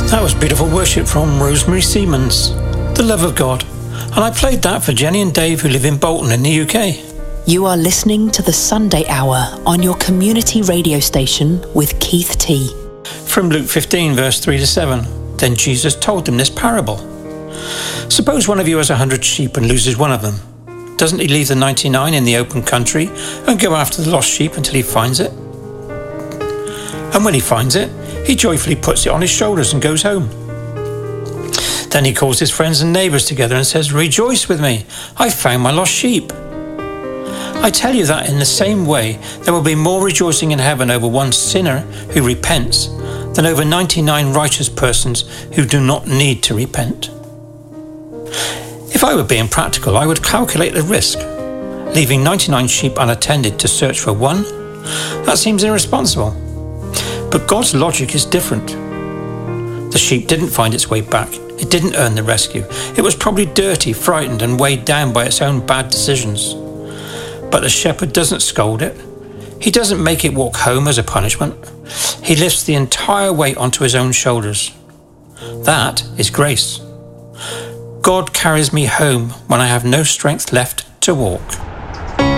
That was beautiful worship from Rosemary Siemens, The Love of God. And I played that for Jenny and Dave, who live in Bolton in the UK. You are listening to the Sunday Hour on your community radio station with Keith T. From Luke 15, verse 3-7. Then Jesus told them this parable. Suppose one of you has 100 sheep and loses one of them. Doesn't he leave the 99 in the open country and go after the lost sheep until he finds it? And when he finds it, he joyfully puts it on his shoulders and goes home. Then he calls his friends and neighbours together and says, "Rejoice with me, I found my lost sheep." I tell you that in the same way, there will be more rejoicing in heaven over one sinner who repents than over 99 righteous persons who do not need to repent. If I were being practical, I would calculate the risk. Leaving 99 sheep unattended to search for one? That seems irresponsible. But God's logic is different. The sheep didn't find its way back. It didn't earn the rescue. It was probably dirty, frightened, and weighed down by its own bad decisions. But the shepherd doesn't scold it. He doesn't make it walk home as a punishment. He lifts the entire weight onto his own shoulders. That is grace. God carries me home when I have no strength left to walk.